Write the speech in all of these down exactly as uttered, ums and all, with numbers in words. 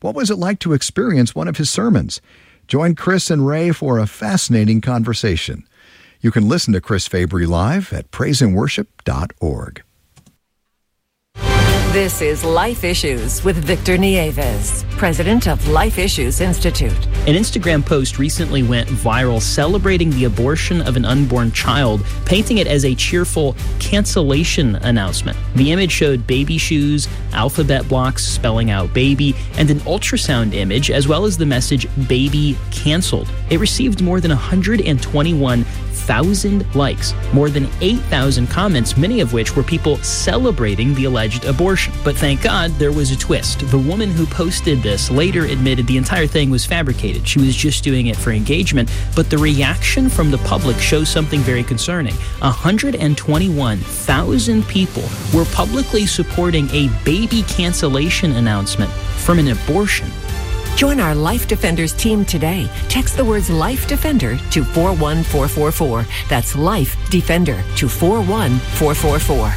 What was it like to experience one of his sermons? Join Chris and Ray for a fascinating conversation. You can listen to Chris Fabry live at praise and worship dot org. This is Life Issues with Victor Nieves, president of Life Issues Institute. An Instagram post recently went viral celebrating the abortion of an unborn child, painting it as a cheerful cancellation announcement. The image showed baby shoes, alphabet blocks spelling out baby, and an ultrasound image, as well as the message baby canceled. It received more than one hundred twenty-one thousand likes, more than eight thousand comments, many of which were people celebrating the alleged abortion. But thank God there was a twist. The woman who posted this later admitted the entire thing was fabricated. She was just doing it for engagement, but the reaction from the public shows something very concerning. one hundred twenty-one thousand people were publicly supporting a baby cancellation announcement from an abortion. Join our Life Defenders team today. Text the words Life Defender to four one four four four. That's Life Defender to four one four four four.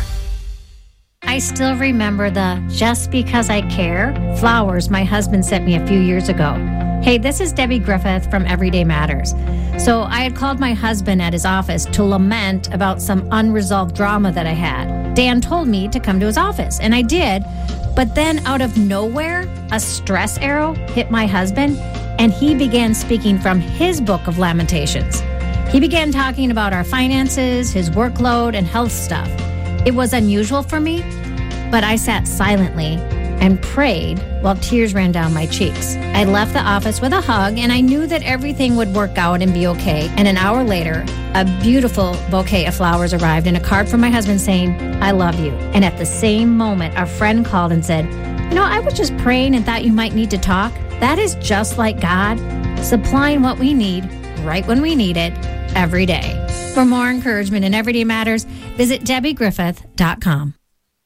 I still remember the Just Because I Care flowers my husband sent me a few years ago. Hey, this is Debbie Griffith from Everyday Matters. So I had called my husband at his office to lament about some unresolved drama that I had. Dan told me to come to his office, and I did. But then out of nowhere, a stress arrow hit my husband, and he began speaking from his book of Lamentations. He began talking about our finances, his workload, and health stuff. It was unusual for me, but I sat silently and prayed while tears ran down my cheeks. I left the office with a hug, and I knew that everything would work out and be okay. And an hour later, a beautiful bouquet of flowers arrived and a card from my husband saying, I love you. And at the same moment, a friend called and said, you know, I was just praying and thought you might need to talk. That is just like God, supplying what we need right when we need it every day. For more encouragement in Everyday Matters, visit debbie griffith dot com.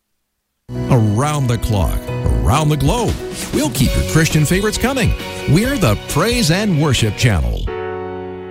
Around the clock, around the globe, we'll keep your Christian favorites coming. We're the Praise and Worship Channel.